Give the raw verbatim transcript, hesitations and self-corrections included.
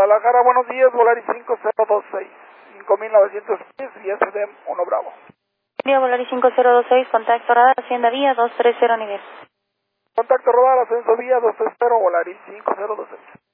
Guadalajara, buenos días, Volaris cinco cero dos seis, cinco mil novecientos diez y S D M uno Bravo. Vía Volaris cinco cero dos seis, contacto radar, Hacienda Vía dos tres cero nivel. Contacto radar, ascenso vía dos tres cero, Volaris cinco cero dos seis.